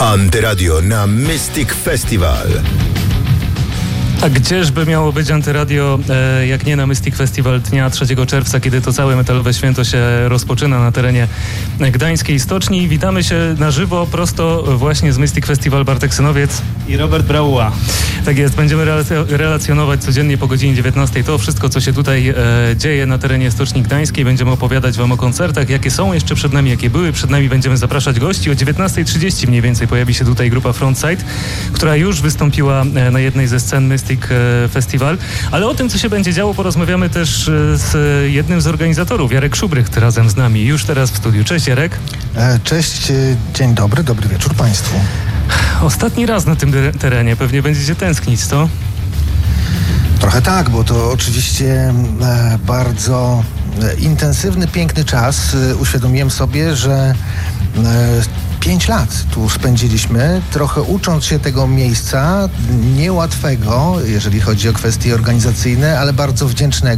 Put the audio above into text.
Antyradio na Mystic Festival. A gdzieżby miało być antyradio, jak nie na Mystic Festival dnia 3 czerwca, kiedy to całe metalowe święto się rozpoczyna na terenie Gdańskiej Stoczni. Witamy się na żywo, prosto właśnie z Mystic Festival. Bartek Synowiec i Robert Brauła. Tak jest, będziemy relacjonować codziennie po godzinie 19 to wszystko, co się tutaj dzieje na terenie Stoczni Gdańskiej. Będziemy opowiadać wam o koncertach, jakie są jeszcze przed nami, jakie były przed nami. Będziemy zapraszać gości. O 19:30 mniej więcej pojawi się tutaj grupa Frontside, która już wystąpiła na jednej ze scen Mystic Festival. Ale o tym, co się będzie działo, porozmawiamy też z jednym z organizatorów, Jarek Szubrych, razem z nami już teraz w studiu. Cześć, Jarek. Cześć, dzień dobry, dobry wieczór Państwu. Ostatni raz na tym terenie, pewnie będziecie tęsknić, co? Trochę tak, bo to oczywiście bardzo intensywny, piękny czas. Uświadomiłem sobie, że 5 lat tu spędziliśmy, trochę ucząc się tego miejsca, niełatwego, jeżeli chodzi o kwestie organizacyjne, ale bardzo wdzięcznego.